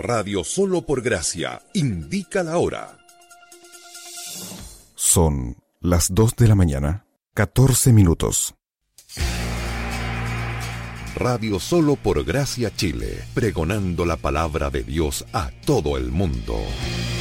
Radio Solo por Gracia indica la hora. Son las 2 de la mañana, 14 minutos. Radio Solo por Gracia Chile, pregonando la palabra de Dios a todo el mundo.